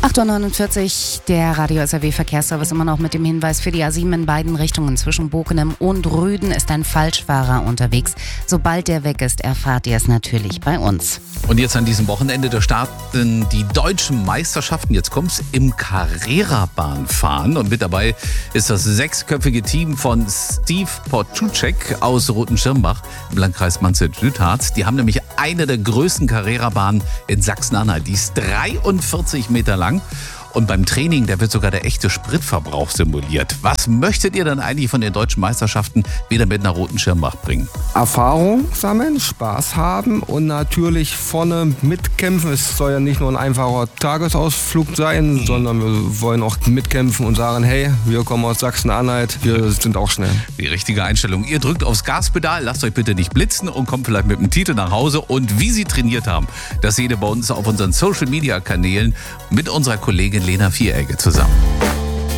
8.49 Uhr, der Radio SAW Verkehrsservice immer noch mit dem Hinweis für die A7 in beiden Richtungen. Zwischen Bokenem und Rüden ist ein Falschfahrer unterwegs. Sobald der weg ist, erfahrt ihr es natürlich bei uns. Und jetzt an diesem Wochenende, da starten die deutschen Meisterschaften. Jetzt kommt's im Carrera-Bahnfahren. Und mit dabei ist das 6-köpfige Team von Steve Portucek aus Rothenschirmbach im Landkreis Manstedt-Südharz. Die haben nämlich eine der größten Carrera-Bahnen in Sachsen-Anhalt. Die ist 43 Meter lang. Und beim Training, da wird sogar der echte Spritverbrauch simuliert. Was möchtet ihr dann eigentlich von den deutschen Meisterschaften wieder mit nach Rothenschirmbach bringen? Erfahrung sammeln, Spaß haben und natürlich vorne mitkämpfen. Es soll ja nicht nur ein einfacher Tagesausflug sein, sondern wir wollen auch mitkämpfen und sagen, hey, wir kommen aus Sachsen-Anhalt, wir sind auch schnell. Die richtige Einstellung. Ihr drückt aufs Gaspedal, lasst euch bitte nicht blitzen und kommt vielleicht mit dem Titel nach Hause. Und wie sie trainiert haben, das seht ihr bei uns auf unseren Social-Media-Kanälen mit unserer Kollegin Lena Vieregge zusammen.